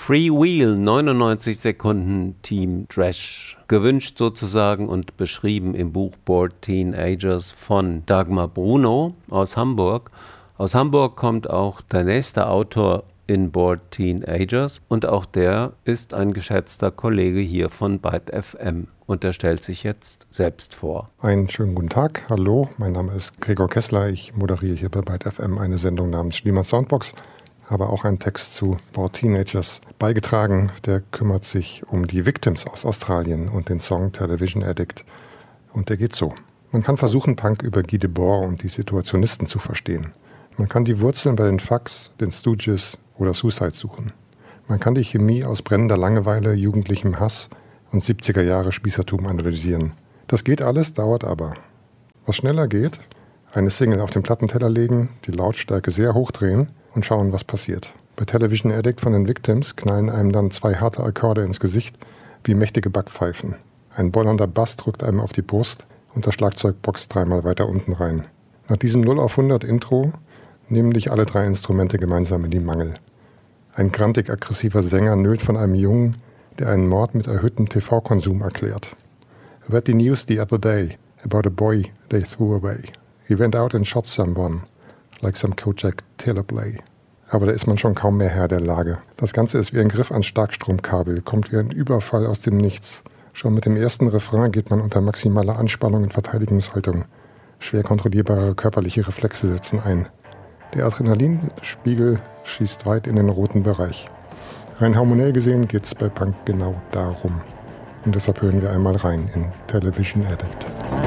Freewheel, 99 Sekunden Team Trash. Gewünscht sozusagen und beschrieben im Buch Bored Teenagers von Dagmar Bruno aus Hamburg. Aus Hamburg kommt auch der nächste Autor in Bored Teenagers und auch der ist ein geschätzter Kollege hier von Byte FM und der stellt sich jetzt selbst vor. Einen schönen guten Tag, hallo, mein Name ist Gregor Kessler, ich moderiere hier bei Byte FM eine Sendung namens Schliemann Soundbox, habe auch einen Text zu Bored Teenagers beigetragen, der kümmert sich um die Victims aus Australien und den Song Television Addict und der geht so. Man kann versuchen, Punk über Guy Debord und die Situationisten zu verstehen. Man kann die Wurzeln bei den Fucks, den Stooges oder Suicide suchen. Man kann die Chemie aus brennender Langeweile, jugendlichem Hass und 70er Jahre Spießertum analysieren. Das geht alles, dauert aber. Was schneller geht, eine Single auf den Plattenteller legen, die Lautstärke sehr hoch drehen und schauen, was passiert. Bei Television Addict von den Victims knallen einem dann 2 harte Akkorde ins Gesicht wie mächtige Backpfeifen. Ein bollernder Bass drückt einem auf die Brust und das Schlagzeug boxt 3-mal weiter unten rein. Nach diesem 0 auf 100 Intro nehmen dich alle 3 Instrumente gemeinsam in die Mangel. Ein grantig aggressiver Sänger nölt von einem Jungen, der einen Mord mit erhöhtem TV-Konsum erklärt. I read the news the other day about a boy they threw away. He went out and shot someone, like some Kojak teleplay. Aber da ist man schon kaum mehr Herr der Lage. Das Ganze ist wie ein Griff ans Starkstromkabel, kommt wie ein Überfall aus dem Nichts. Schon mit dem ersten Refrain geht man unter maximaler Anspannung und Verteidigungshaltung. Schwer kontrollierbare körperliche Reflexe setzen ein. Der Adrenalinspiegel schießt weit in den roten Bereich. Rein hormonell gesehen geht es bei Punk genau darum. Und deshalb hören wir einmal rein in Television Addict.